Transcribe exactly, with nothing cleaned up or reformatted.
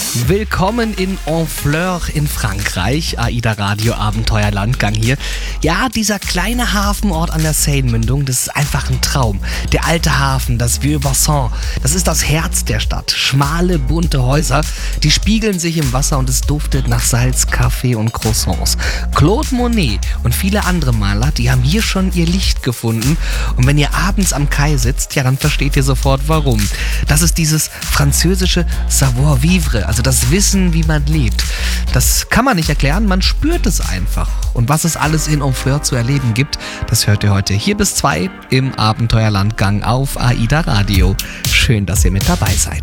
Willkommen in Honfleur in Frankreich, AIDA Radio Abenteuerlandgang hier. Ja, dieser kleine Hafenort an der Seine-Mündung, das ist einfach ein Traum. Der alte Hafen, das Vieux-Bassin, das ist das Herz der Stadt. Schmale, bunte Häuser, die spiegeln sich im Wasser und es duftet nach Salz, Kaffee und Croissants. Claude Monet und viele andere Maler, die haben hier schon ihr Licht gefunden. Und wenn ihr abends am Kai sitzt, ja, dann versteht ihr sofort warum. Das ist dieses französische Savoir-vivre, also das Wissen, wie man lebt. Das kann man nicht erklären, man spürt es einfach. Und was es alles in Honfleur zu erleben gibt, das hört ihr heute hier bis zwei im Abenteuerlandgang auf AIDA Radio. Schön, dass ihr mit dabei seid.